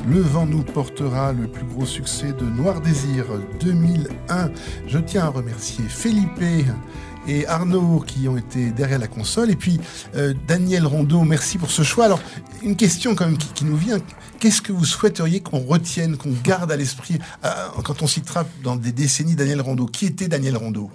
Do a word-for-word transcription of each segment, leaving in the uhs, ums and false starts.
Le vent nous portera, le plus gros succès de Noir Désir deux mille un. Je tiens à remercier Felipe et Arnaud qui ont été derrière la console. Et puis euh, Daniel Rondeau, merci pour ce choix. Alors, une question quand même qui, qui nous vient. Qu'est-ce que vous souhaiteriez qu'on retienne, qu'on garde à l'esprit euh, quand on citera dans des décennies Daniel Rondeau? Qui était Daniel Rondeau?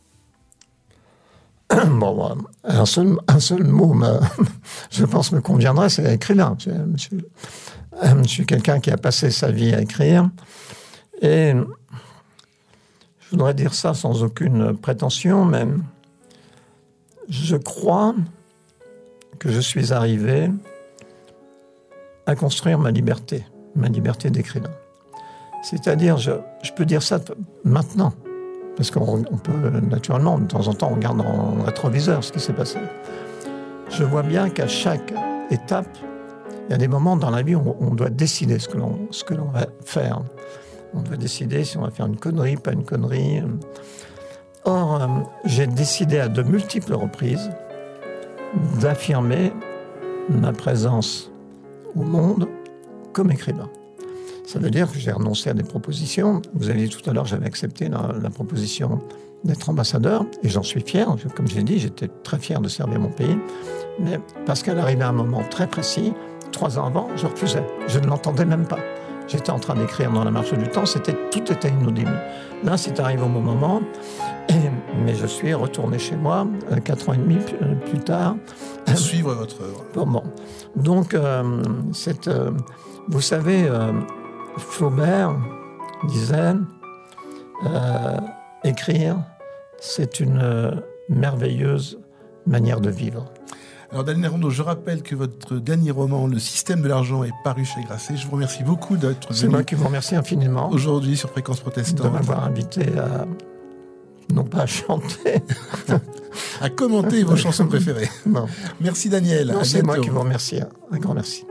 Bon, un seul, un seul mot, me, je pense, me conviendrait, c'est écrivain. Je, je, je suis quelqu'un qui a passé sa vie à écrire. Et je voudrais dire ça sans aucune prétention, mais je crois que je suis arrivé à construire ma liberté, ma liberté d'écrivain. C'est-à-dire, je, je peux dire ça maintenant. Parce qu'on on peut, naturellement, de temps en temps, on regarde en rétroviseur ce qui s'est passé. Je vois bien qu'à chaque étape, il y a des moments dans la vie où on doit décider ce que l'on, ce que l'on va faire. On doit décider si on va faire une connerie, pas une connerie. Or, euh, j'ai décidé à de multiples reprises d'affirmer ma présence au monde comme écrivain. Ça veut dire que j'ai renoncé à des propositions. Vous avez dit tout à l'heure, j'avais accepté la, la proposition d'être ambassadeur, et j'en suis fier. Comme j'ai dit, j'étais très fier de servir mon pays. Mais parce qu'elle arrivait à un moment très précis, trois ans avant, je refusais. Je ne l'entendais même pas. J'étais en train d'écrire dans la marche du temps, c'était, tout était inaudible. Là, c'est arrivé au bon moment, et, mais je suis retourné chez moi, euh, quatre ans et demi plus, euh, plus tard. Pour suivre votre œuvre. Bon, bon. Donc, euh, cette, euh, vous savez... Euh, Flaubert disait euh, « Écrire, c'est une euh, merveilleuse manière de vivre ». Alors Daniel Rondeau, je rappelle que votre dernier roman, Le système de l'argent, est paru chez Grasset. Je vous remercie beaucoup d'être venu. C'est moi qui vous remercie infiniment. Aujourd'hui sur Fréquence Protestante. De m'avoir invité à, non pas à chanter, à commenter vos chansons préférées. Non. Merci Daniel. Non, c'est moi qui vous remercie. Un grand merci.